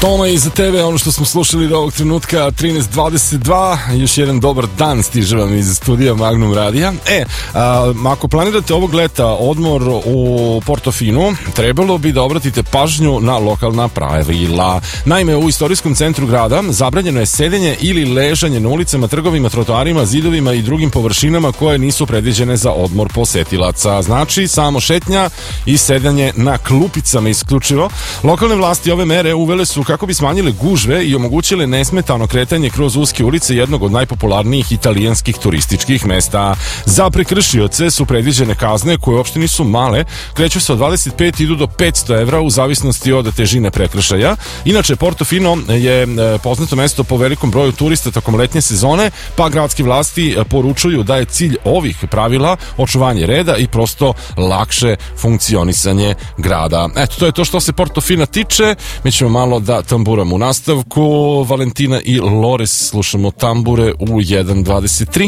Toma i za tebe, ono što smo slušali do ovog trenutka 13.22, još jedan dobar dan stiže vam iz studija Magnum Radija. Ako planirate ovog leta odmor u Portofinu, trebalo bi da obratite pažnju na lokalna pravila. Naime, u istorijskom centru grada zabranjeno je sedenje ili ležanje na ulicama, trgovima, trotoarima, zidovima i drugim površinama koje nisu predviđene za odmor posetilaca. Znači, samo šetnja i sedanje na klupicama isključivo. Lokalne vlasti ove mere uvele su kako bi smanjile gužve i omogućile nesmetano kretanje kroz uske ulice jednog od najpopularnijih italijanskih turističkih mesta. Za prekršioce su predviđene kazne koje uopšte nisu male, kreću se od 25 idu do 500 evra u zavisnosti od težine prekršaja. Inače, Portofino je poznato mesto po velikom broju turista tokom letnje sezone, pa gradske vlasti poručuju da je cilj ovih pravila očuvanje reda i prosto lakše funkcionisanje grada. Eto, to je to što se Portofina tiče. Mi ćemo malo da tamburamo u nastavku. Valentina i Lores slušamo tambure u 1.23.